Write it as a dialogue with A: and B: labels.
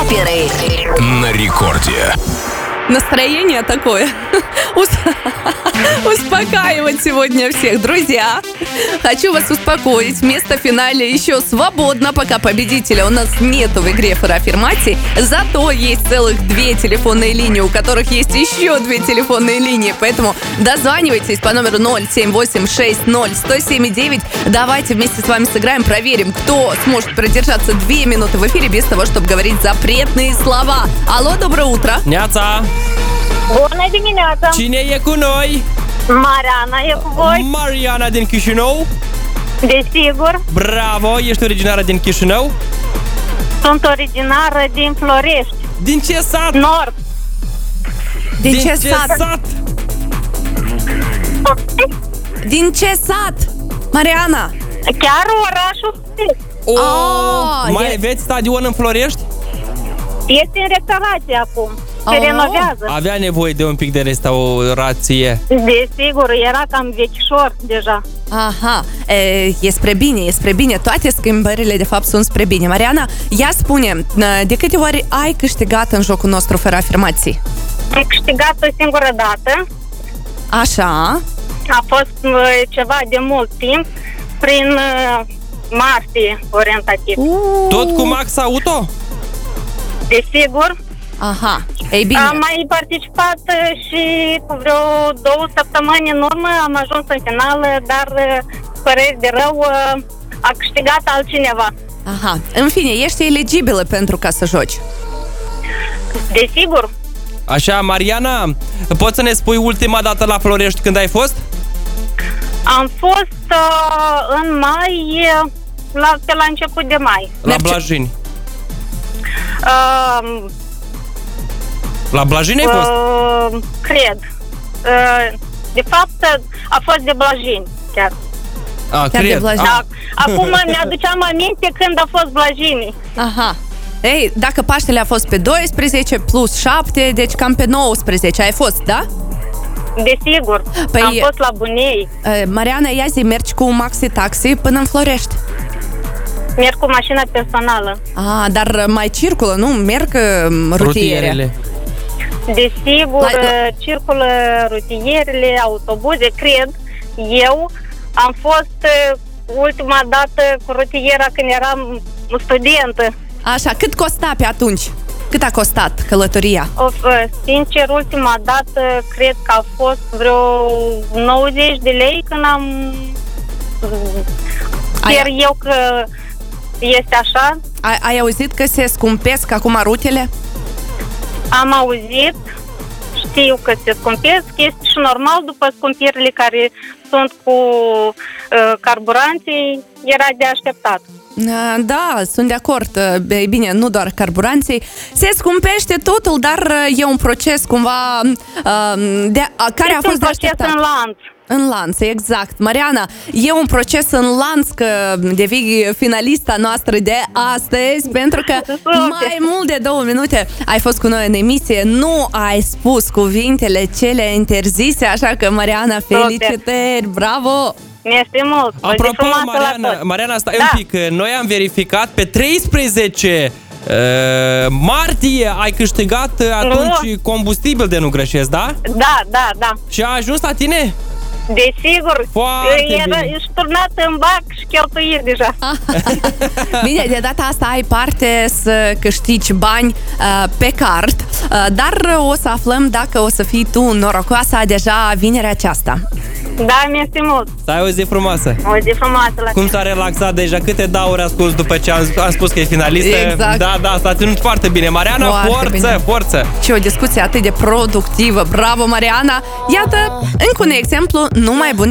A: атмосферы.
B: На рекорде.
C: Настроение такое. Успокаивать сегодня всех. Друзья, хочу вас успокоить. Место в финале еще свободно, пока победителя у нас нету в игре «Фарафирматий». Зато есть целых 2 телефонные линии, у которых есть еще 2 телефонные линии. Поэтому дозванивайтесь по номеру 078601079. Давайте вместе с вами сыграем, проверим, кто сможет продержаться 2 минуты в эфире без того, чтобы говорить запретные слова. Алло, доброе утро.
D: Neața!
E: Bună dimineața!
D: Cine e cu noi?
E: Mariana e cu voi?
D: Mariana din Chișinău.
E: Desigur.
D: Bravo! Ești originară din Chișinău?
E: Sunt originară din Florești.
D: Din ce sat?
E: Nord.
C: Din ce sat? Din ce sat? Mariana?
E: Chiar orașul.
D: Mai aveți stadion în Florești?
E: Este în restaurație acum. Se renovează.
D: Avea nevoie de un pic de restaurație.
E: Desigur, era cam vechișor deja.
C: Aha, e spre bine. Toate schimbările, de fapt, sunt spre bine. Mariana, ia spune, de câte ori ai câștigat în jocul nostru fără afirmații?
E: Am câștigat o singură dată.
C: Așa.
E: A fost ceva de mult timp, prin martie orientativ.
D: Tot cu Max Auto?
E: Desigur.
C: Aha, ei bine.
E: Am mai participat și cu vreo 2 săptămâni în urmă am ajuns în finală, dar păreri de rău, a câștigat altcineva.
C: Aha, în fine, ești eligibilă pentru ca să joci.
E: Desigur.
D: Așa, Mariana, poți să ne spui ultima dată la Florești când ai fost?
E: Am fost în mai, pe la început de mai.
D: La Blajini. La Blajini ai fost?
E: Cred. De fapt, a fost de Blajini, chiar.
D: Cred.
E: Acum mi-aduceam aminte când a fost Blajini.
C: Aha. Ei, dacă Paștele a fost pe 12 plus 7, deci cam pe 19 ai fost, da?
E: Desigur,
C: păi,
E: am fost la Bunei.
C: Mariana, ia zi, mergi cu maxi-taxi până în Florești?
E: Merg cu mașina personală.
C: Dar mai circulă, nu? Merg rutierele.
E: Desigur, circulă rutierele, autobuze, cred. Eu am fost ultima dată cu rutiera când eram studentă.
C: Așa, cât costa pe atunci? Cât a costat călătoria?
E: Sincer, ultima dată cred că a fost vreo 90 de lei când am... Sper eu că este așa.
C: Ai auzit că se scumpesc acum rutele?
E: Am auzit, știu că se scumpesc, este și normal după scumpirile care sunt cu carburanții, era de așteptat.
C: Da, sunt de acord. Ei bine, nu doar carburanții. Se scumpește totul, dar e un proces cumva care a fost de așteptat.
E: Un proces în lanț.
C: În lanț, exact. Mariana, e un proces în lanț că devii finalista noastră de astăzi, pentru că mai mult de 2 minute ai fost cu noi în emisie, nu ai spus cuvintele cele interzise, așa că, Mariana, felicitări, bravo!
E: Mersi mult!
D: Apropo, Mariana, stai un pic, noi am verificat pe 13 martie ai câștigat atunci combustibil, de nu greșesc, da?
E: Da.
D: Și a ajuns la tine?
E: Desigur,
D: bine.
E: turnat în bac și cheltuit deja.
C: Bine, de data asta ai parte să câștigi bani pe card, dar o să aflăm dacă o să fii tu norocoasa deja vinerea aceasta.
E: Da, mersi mult.
D: Să ai o zi frumoasă.
E: O zi frumoasă.
D: Cum s-a relaxat deja, câte dauri a scos după ce am spus că e finalistă.
C: Exact.
D: Da, s-a ținut foarte bine. Mariana, forță!
C: Și o discuție atât de productivă. Bravo, Mariana! Iată, încă un exemplu numai bun